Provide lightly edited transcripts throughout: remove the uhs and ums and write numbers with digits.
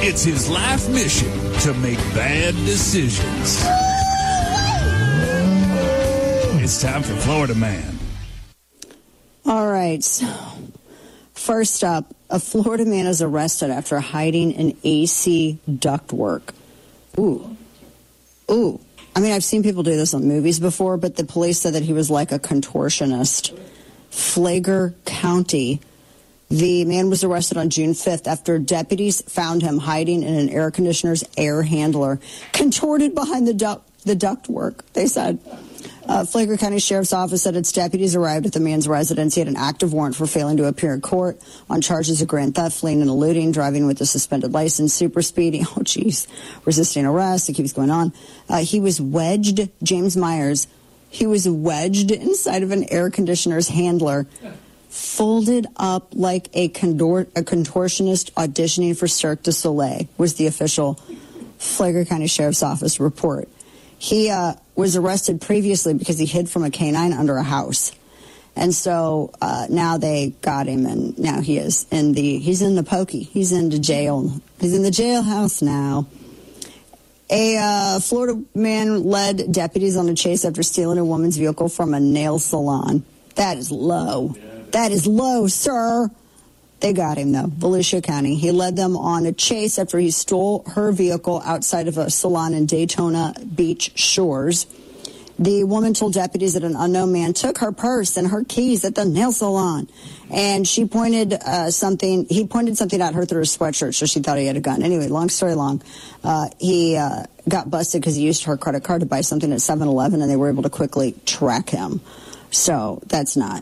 It's his life mission to make bad decisions. It's time for Florida Man. All right. So, first up, a Florida man is arrested after hiding in AC ductwork. Ooh. I mean, I've seen people do this in movies before, but the police said that he was like a contortionist. Flagler County. The man was arrested on June 5th after deputies found him hiding in an air conditioner's air handler, contorted behind the ductwork, they said. Flagler County Sheriff's Office said its deputies arrived at the man's residence. He had an active warrant for failing to appear in court on charges of grand theft, fleeing and eluding, driving with a suspended license, super speeding, resisting arrest. It keeps going on. He was wedged, James Myers, he was wedged inside of an air conditioner's handler, folded up like a contortionist auditioning for Cirque du Soleil, was the official Flagler County Sheriff's Office report. He was arrested previously because he hid from a canine under a house. And so now they got him, and now he's in the pokey. He's in the jail. He's in the jailhouse now. A Florida man led deputies on a chase after stealing a woman's vehicle from a nail salon. That is low. That is low, sir. They got him, though. Volusia County. He led them on a chase after he stole her vehicle outside of a salon in Daytona Beach Shores. The woman told deputies that an unknown man took her purse and her keys at the nail salon. And she pointed he pointed something at her through his sweatshirt, so she thought he had a gun. Anyway, long story long, he got busted because he used her credit card to buy something at 7-Eleven, and they were able to quickly track him. So that's not,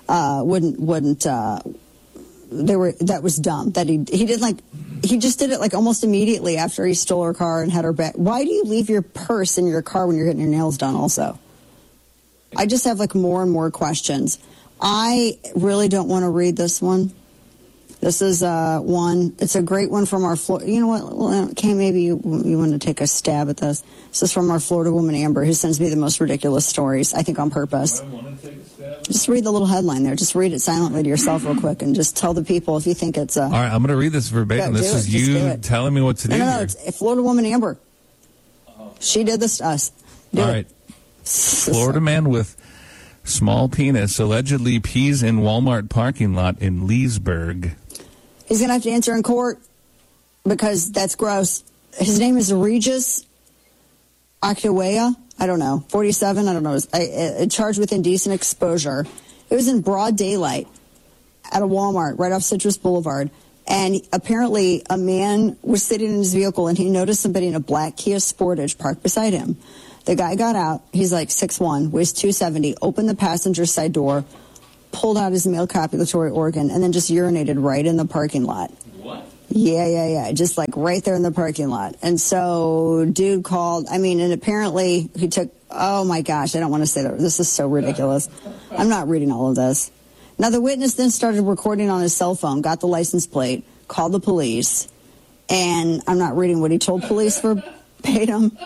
that was dumb that he just did it like almost immediately after he stole her car and had her back. Why do you leave your purse in your car when you're getting your nails done also? I just have like more and more questions. I really don't want to read this one. This is one. It's a great one from our Florida. You know what? Okay, maybe you want to take a stab at this. This is from our Florida woman, Amber, who sends me the most ridiculous stories, I think on purpose. Just read the little headline there. Just read it silently to yourself real quick and just tell the people if you think it's... All right, I'm going to read this verbatim. This is you telling me what to do. No, it's a Florida woman, Amber. She did this to us. All right. Florida man with small penis allegedly pees in Walmart parking lot in Leesburg. He's going to have to answer in court because that's gross. His name is Regis Akiwaya. I don't know. 47. I don't know. Charged with indecent exposure. It was in broad daylight at a Walmart right off Citrus Boulevard. And apparently a man was sitting in his vehicle and he noticed somebody in a black Kia Sportage parked beside him. The guy got out. He's like 6'1", weighs 270, opened the passenger side door, pulled out his male copulatory organ, and then just urinated right in the parking lot. What? Yeah. Just like right there in the parking lot. And so dude called, and apparently he took, oh my gosh, I don't want to say that. This is so ridiculous. I'm not reading all of this. Now the witness then started recording on his cell phone, got the license plate, called the police, and I'm not reading what he told police verbatim.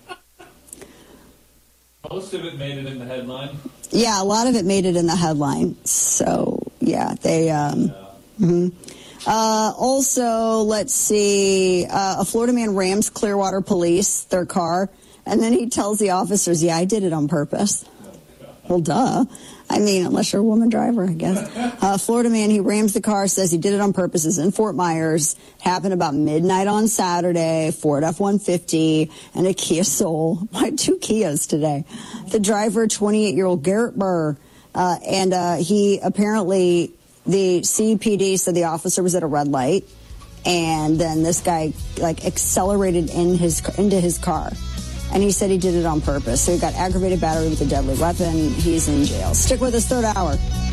Most of it made it in the headline. Yeah, a lot of it made it in the headline. So, yeah, they... Also, let's see, a Florida man rams Clearwater police, their car, and then he tells the officers, yeah, I did it on purpose. Well, duh. Unless you're a woman driver, I guess. Florida man, he rams the car, says he did it on purpose. Is in Fort Myers. Happened about midnight on Saturday. Ford F-150 and a Kia Soul. Two Kias today. The driver, 28-year-old Garrett Burr. He apparently, the CPD said the officer was at a red light. And then this guy, accelerated into his car. And he said he did it on purpose. So he got aggravated battery with a deadly weapon. He's in jail. Stick with us, third hour.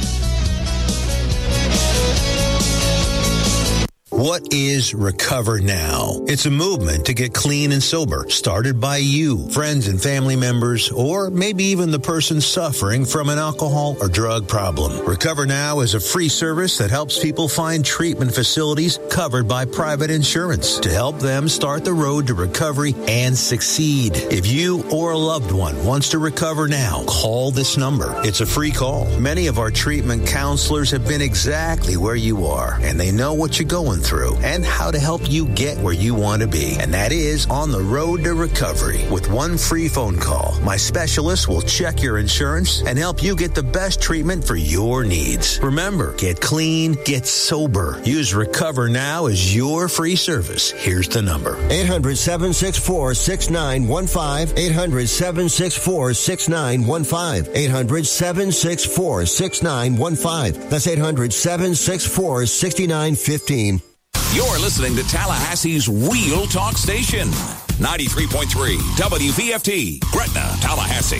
What is Recover Now? It's a movement to get clean and sober, started by you, friends and family members, or maybe even the person suffering from an alcohol or drug problem. Recover Now is a free service that helps people find treatment facilities covered by private insurance to help them start the road to recovery and succeed. If you or a loved one wants to recover now, call this number. It's a free call. Many of our treatment counselors have been exactly where you are, and they know what you're going through. through and how to help you get where you want to be. And that is on the road to recovery. With one free phone call, my specialist will check your insurance and help you get the best treatment for your needs. Remember, get clean, get sober. Use Recover Now as your free service. Here's the number. 800-764-6915. 800-764-6915. 800-764-6915. That's 800-764-6915. You're listening to Tallahassee's Real Talk Station. 93.3 WVFT, Gretna, Tallahassee.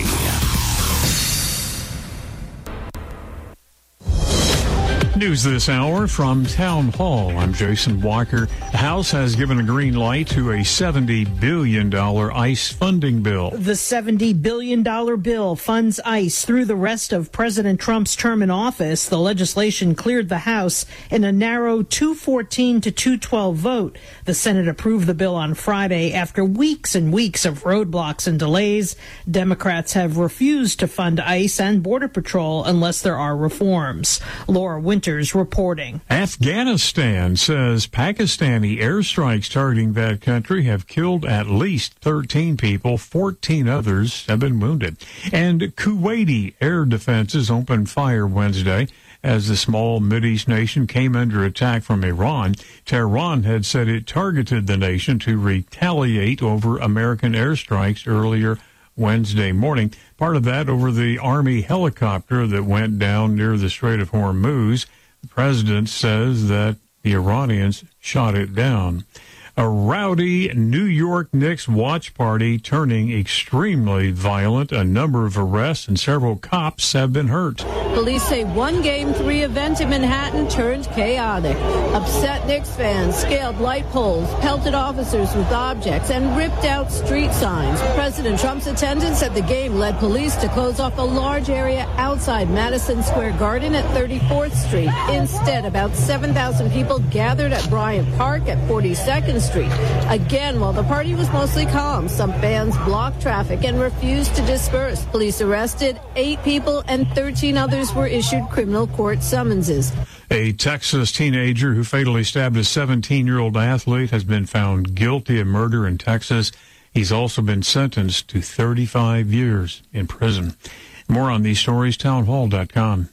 News this hour from Town Hall. I'm Jason Walker. The House has given a green light to a $70 billion ICE funding bill. The $70 billion bill funds ICE through the rest of President Trump's term in office. The legislation cleared the House in a narrow 214 to 212 vote. The Senate approved the bill on Friday after weeks and weeks of roadblocks and delays. Democrats have refused to fund ICE and Border Patrol unless there are reforms. Laura Winters reporting. Afghanistan says Pakistani airstrikes targeting that country have killed at least 13 people. 14 others have been wounded. And Kuwaiti air defenses opened fire Wednesday as the small Mideast nation came under attack from Iran. Tehran had said it targeted the nation to retaliate over American airstrikes earlier Wednesday morning. Part of that over the Army helicopter that went down near the Strait of Hormuz. The president says that the Iranians shot it down. A rowdy New York Knicks watch party turning extremely violent. A number of arrests and several cops have been hurt. Police say one Game 3 event in Manhattan turned chaotic. Upset Knicks fans scaled light poles, pelted officers with objects, and ripped out street signs. President Trump's attendance at the game led police to close off a large area outside Madison Square Garden at 34th Street. Instead, about 7,000 people gathered at Bryant Park at 42nd Street. Again, while the party was mostly calm, some fans blocked traffic and refused to disperse. Police arrested 8 people and 13 others were issued criminal court summonses. A Texas teenager who fatally stabbed a 17-year-old athlete has been found guilty of murder in Texas. He's also been sentenced to 35 years in prison. More on these stories, townhall.com.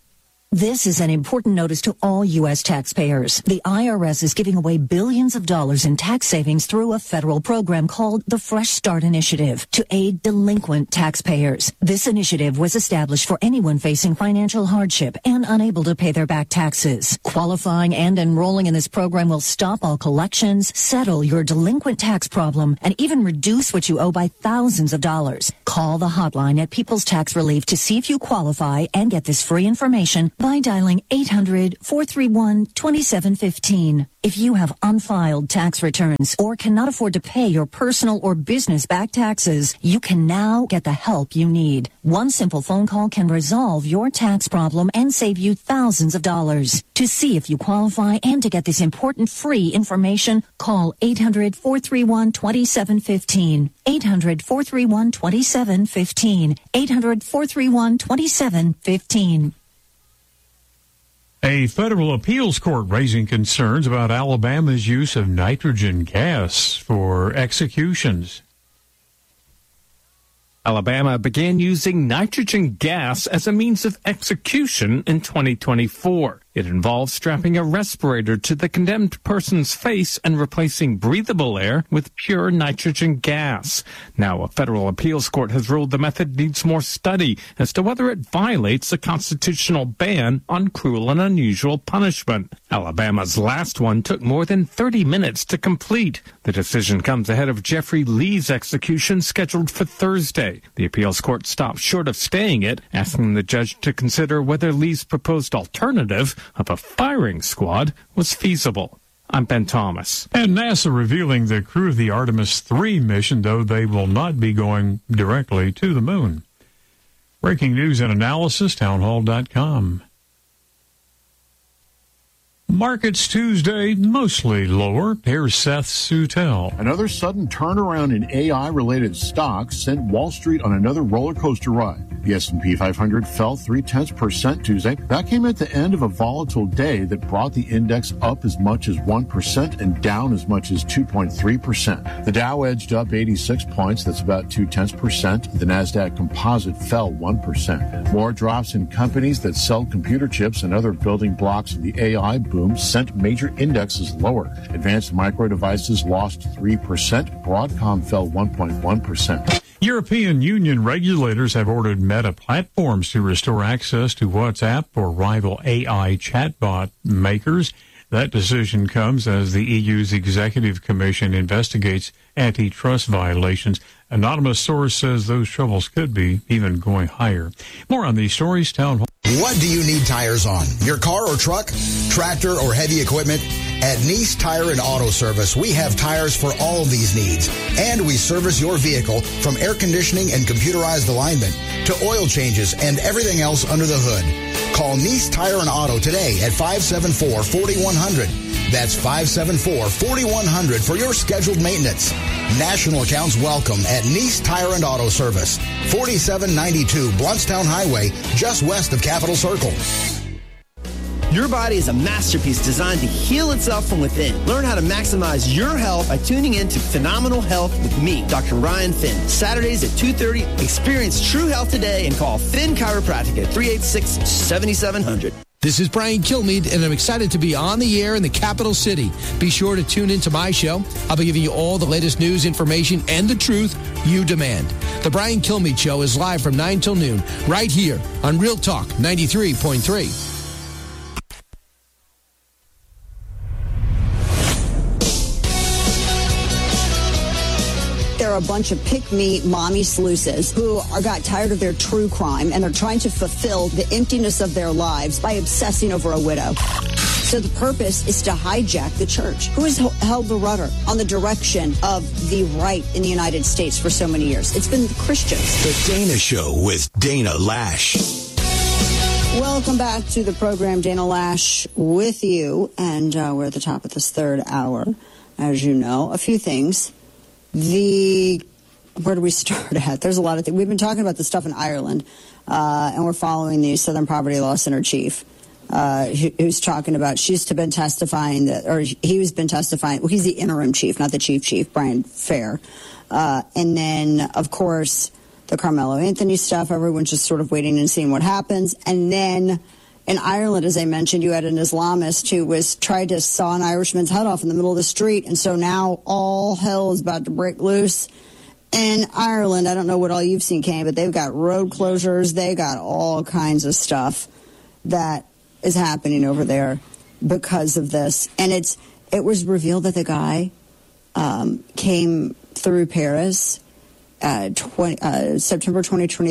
This is an important notice to all U.S. taxpayers. The IRS is giving away billions of dollars in tax savings through a federal program called the Fresh Start Initiative to aid delinquent taxpayers. This initiative was established for anyone facing financial hardship and unable to pay their back taxes. Qualifying and enrolling in this program will stop all collections, settle your delinquent tax problem, and even reduce what you owe by thousands of dollars. Call the hotline at People's Tax Relief to see if you qualify and get this free information by dialing 800-431-2715. If you have unfiled tax returns or cannot afford to pay your personal or business back taxes, you can now get the help you need. One simple phone call can resolve your tax problem and save you thousands of dollars. To see if you qualify and to get this important free information, call 800-431-2715. 800-431-2715. 800-431-2715. A federal appeals court raising concerns about Alabama's use of nitrogen gas for executions. Alabama began using nitrogen gas as a means of execution in 2024. It involves strapping a respirator to the condemned person's face and replacing breathable air with pure nitrogen gas. Now, a federal appeals court has ruled the method needs more study as to whether it violates the constitutional ban on cruel and unusual punishment. Alabama's last one took more than 30 minutes to complete. The decision comes ahead of Jeffrey Lee's execution scheduled for Thursday. The appeals court stopped short of staying it, asking the judge to consider whether Lee's proposed alternative of a firing squad was feasible. I'm Ben Thomas. And NASA revealing the crew of the Artemis 3 mission, though they will not be going directly to the moon. Breaking news and analysis, townhall.com. Markets Tuesday, mostly lower. Here's Seth Sutel. Another sudden turnaround in AI-related stocks sent Wall Street on another roller coaster ride. The S&P 500 fell 0.3% Tuesday. That came at the end of a volatile day that brought the index up as much as 1% and down as much as 2.3%. The Dow edged up 86 points. That's about 0.2%. The Nasdaq Composite fell 1%. More drops in companies that sell computer chips and other building blocks of the AI boom sent major indexes lower. Advanced Micro Devices lost 3%. Broadcom fell 1.1%. European Union regulators have ordered Meta Platforms to restore access to WhatsApp for rival AI chatbot makers. That decision comes as the EU's Executive Commission investigates antitrust violations. Anonymous source says those troubles could be even going higher. More on these stories, Town Hall. What do you need tires on? Your car or truck? Tractor or heavy equipment? At Nice Tire and Auto Service, we have tires for all of these needs. And we service your vehicle from air conditioning and computerized alignment to oil changes and everything else under the hood. Call Nice Tire and Auto today at 574-4100. That's 574-4100 for your scheduled maintenance. National accounts welcome at Nice Tire and Auto Service, 4792 Bluntstown Highway, just west of Capitol Circle. Your body is a masterpiece designed to heal itself from within. Learn how to maximize your health by tuning in to Phenomenal Health with me, Dr. Ryan Finn. Saturdays at 2:30. Experience true health today and call Finn Chiropractic at 386-7700. This is Brian Kilmeade, and I'm excited to be on the air in the capital city. Be sure to tune into my show. I'll be giving you all the latest news, information, and the truth you demand. The Brian Kilmeade Show is live from 9 till noon, right here on Real Talk 93.3. There are a bunch of pick-me mommy sluices who got tired of their true crime, and they're trying to fulfill the emptiness of their lives by obsessing over a widow. So the purpose is to hijack the church, who has held the rudder on the direction of the right in the United States for so many years. It's been the Christians. The Dana Show with Dana Lash. Welcome back to the program, Dana Lash with you. And we're at the top of this third hour. As you know, a few things. Where do we start at? There's a lot of things. We've been talking about the stuff in Ireland, and we're following the Southern Poverty Law Center chief, who's talking about he's been testifying. Well, he's the interim chief, not the chief, Brian Fair. And then, of course, the Carmelo Anthony stuff. Everyone's just sort of waiting and seeing what happens. And then in Ireland, as I mentioned, you had an Islamist who tried to saw an Irishman's head off in the middle of the street. And so now all hell is about to break loose in Ireland. I don't know what all you've seen, Kane, but they've got road closures. They got all kinds of stuff that is happening over there because of this. And it was revealed that the guy came through Paris September 2020.